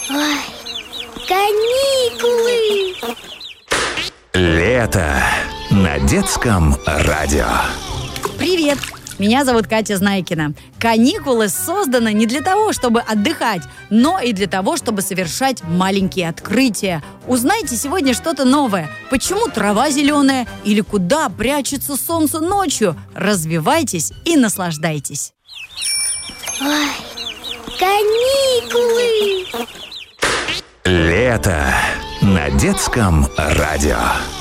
Ой, каникулы! Лето на детском радио. Привет! Меня зовут Катя Знайкина. Каникулы созданы не для того, чтобы отдыхать, но и для того, чтобы совершать маленькие открытия. Узнайте сегодня что-то новое. Почему трава зеленая? Или куда прячется солнце ночью? Развивайтесь и наслаждайтесь. Ой, каникулы! Лето на детском радио.